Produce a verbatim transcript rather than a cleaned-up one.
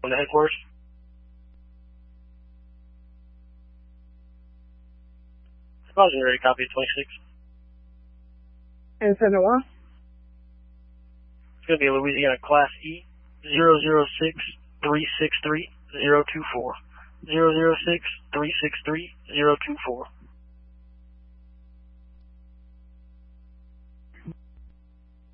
on the headquarters. Supposing ready, copy of twenty-six. And send it what? It's going to be a Louisiana Class E, zero zero six three six three zero two four. zero zero six three six three zero two four.